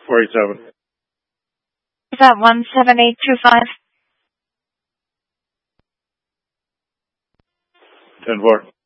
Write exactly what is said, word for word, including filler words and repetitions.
four eight seven. Is that one seven eight two five? ten four.